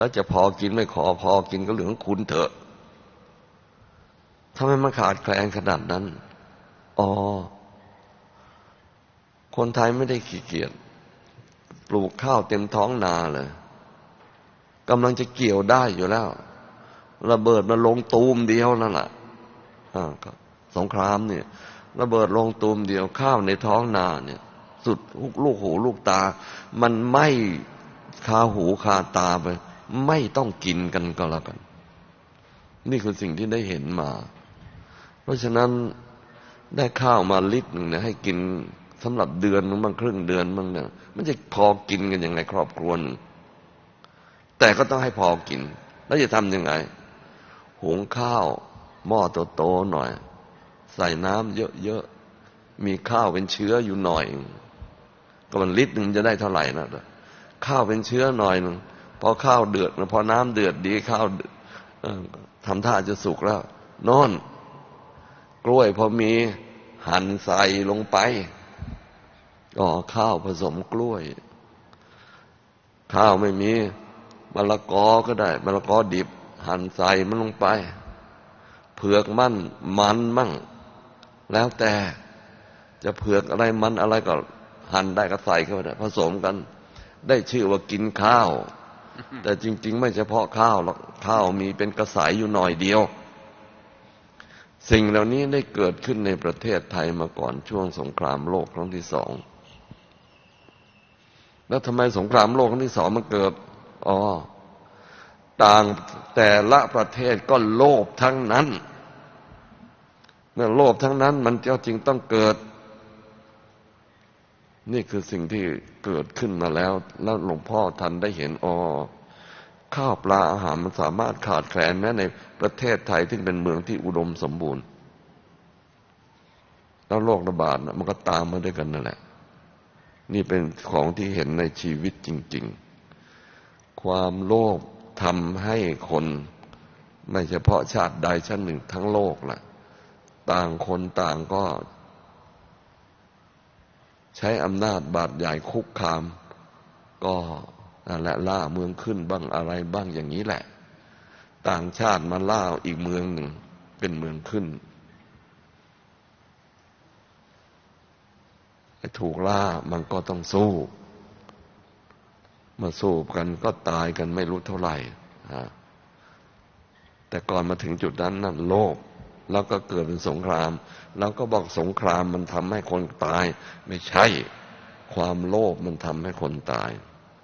แล้วจะพอกินไม่พอกินก็เหลืองคุณเถอะทำไมมันขาดแคลนขนาดนั้นอ๋อคนไทยไม่ได้ขี้เกียจปลูกข้าวเต็มท้องนาเลยกำลังจะเกี่ยวได้อยู่แล้วระเบิดมาลงตูมเดียวนั่นแหละสงครามเนี่ยระเบิดลงตูมเดียวข้าวในท้องนาเนี่ยสุดลูกหูลูกตามันไม่คาหูคาตาไปไม่ต้องกินกันก็แล้วกันนี่คือสิ่งที่ได้เห็นมาเพราะฉะนั้นได้ข้าวมาลิตรหนึ่งเนี่ยให้กินสำหรับเดือนนึงบางครึ่งเดือนบางเนี่ยมันจะพอกินกันยังไงครอบครัวนึงแต่ก็ต้องให้พอกินแล้วจะทำยังไงหุงข้าวหม้อโตๆหน่อยใส่น้ำเยอะๆมีข้าวเป็นเชื้ออยู่หน่อยก็มันลิตรนึงจะได้เท่าไหร่นะข้าวเป็นเชื้อหน่อยนึงพอข้าวเดือดพอน้ำเดือดดีข้าวทำท่าจะสุกแล้วนอนกล้วยพอมีหั่นใส่ลงไปข้าวผสมกล้วยข้าวไม่มีมะละกอก็ได้มะละกอดิบหั่นใส่มันลงไปเผือกมันมั่งแล้วแต่จะเผือกอะไรมันอะไรก็หั่นได้ก็ใส่เข้าไปได้ผสมกันได้ชื่อว่ากินข้าวแต่จริงๆไม่เฉพาะข้าวหรอกข้าวมีเป็นกระสายอยู่หน่อยเดียวสิ่งเหล่านี้ได้เกิดขึ้นในประเทศไทยมาก่อนช่วงสงครามโลกครั้งที่สองแล้วทำไมสงครามโลกครั้งที่สองมันเกิดต่างแต่ละประเทศก็โลภทั้งนั้นเมื่อโลภทั้งนั้นมันจึงต้องเกิดนี่คือสิ่งที่เกิดขึ้นมาแล้วหลวงพ่อท่านได้เห็นข้าวปลาอาหารมันสามารถขาดแคลนแม้ในประเทศไทยที่เป็นเมืองที่อุดมสมบูรณ์แล้วโรคระบาดมันก็ตามมาด้วยกันนั่นแหละนี่เป็นของที่เห็นในชีวิตจริงๆความโลภทำให้คนไม่เฉพาะชาติใดชาติหนึ่งทั้งโลกล่ะต่างคนต่างก็ใช้อำนาจบาดใหญ่คุกคามก็นั่นแหละล่าเมืองขึ้นบ้างอะไรบ้างอย่างนี้แหละต่างชาติมาล่าอีกเมืองหนึ่งเป็นเมืองขึ้นถูกล่ามันก็ต้องสู้มาสู้กันก็ตายกันไม่รู้เท่าไหร่แต่ก่อนมาถึงจุดนั้นนั่นโลภแล้วก็เกิดเป็นสงครามแล้วก็บอกสงครามมันทำให้คนตายไม่ใช่ความโลภมันทำให้คนตาย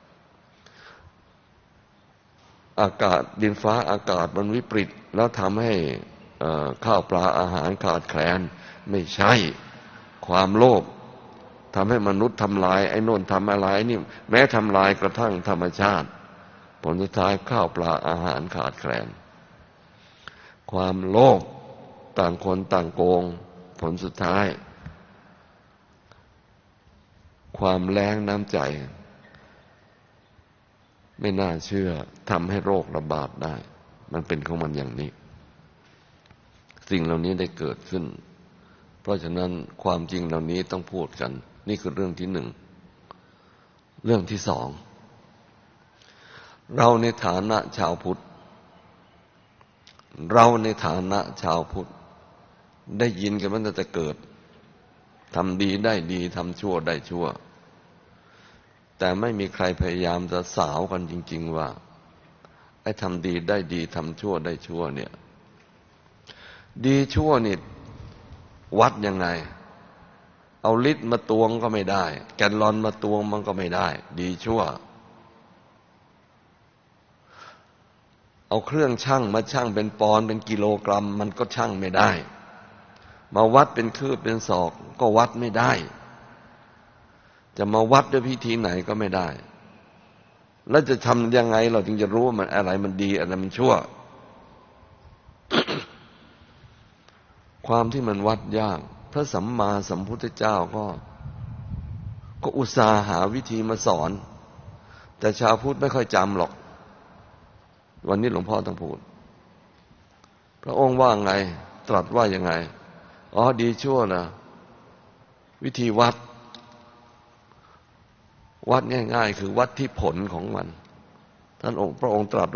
อากาศดินฟ้าอากาศมันวิปริตแล้วทำให้ข้าวปลาอาหารขาดแคลนไม่ใช่ความโลภทำให้มนุษย์ทำลายไอ้โน่นทำอะไรนี่แม้ทำลายกระทั่งธรรมชาติผลสุดท้ายข้าวปลาอาหารขาดแคลนความโลภต่างคนต่างโกงผลสุดท้ายความแล้งน้ำใจไม่น่าเชื่อทำให้โรคระบาดได้มันเป็นของมันอย่างนี้สิ่งเหล่านี้ได้เกิดขึ้นเพราะฉะนั้นความจริงเหล่านี้ต้องพูดกันนี่คือเรื่องที่หนึ่งเรื่องที่สองเราในฐานะชาวพุทธได้ยินกันมาตั้งแต่เกิดทำดีได้ดีทำชั่วได้ชั่วแต่ไม่มีใครพยายามจะสาวกันจริงๆว่าไอ้ทำดีได้ดีทำชั่วได้ชั่วเนี่ยดีชั่วนี่วัดยังไงเอาลิตรมาตวงก็ไม่ได้แกลลอนมาตวงมันก็ไม่ได้ดีชั่วเอาเครื่องชั่งมาชั่งเป็นปอนด์เป็นกิโลกรัมมันก็ชั่งไม่ได้มาวัดเป็นคืบเป็นศอกก็วัดไม่ได้จะมาวัดด้วยพิธีไหนก็ไม่ได้แล้วจะทำยังไงเราถึงจะรู้ว่ามันอะไรมันดีอะไรมันชั่ว ความที่มันวัดยากพระสัมมาสัมพุทธเจ้าก็อุตส่าห์หาวิธีมาสอนแต่ชาวพุทธไม่ค่อยจำหรอกวันนี้หลวงพ่อต้องพูดพระองค์ว่าไงตรัสว่ายังไงดีชั่วนะวิธีวัดง่ายๆคือวัดที่ผลของมันพระองค์ตรัส